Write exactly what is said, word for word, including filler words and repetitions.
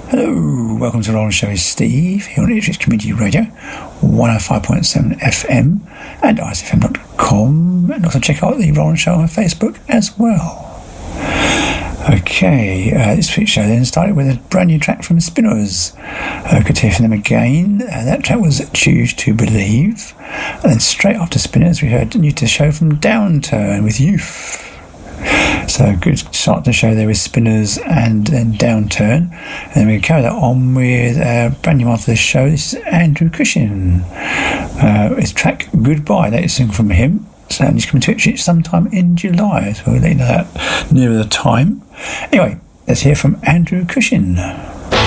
Hello, welcome to the Roland Show. It's Steve here on Ipswich Community Radio, one oh five point seven F M and ice f m dot com, and also check out the Roland Show on Facebook as well. Okay, uh, this week's show then started with a brand new track from Spinners. Uh, good to hear from them again. Uh, that track was Choose to Believe. And then straight after Spinners, we heard new to the show from Downturn with Youth. So good start to the show there with Spinners and then Downturn. And then we carry that on with a brand new one for the show. This is Andrew Cushin. Uh, his track Goodbye, that is a single from him. So he's coming to Ipswich sometime in July, so we'll let you know that nearer the time. Anyway, let's hear from Andrew Cushin.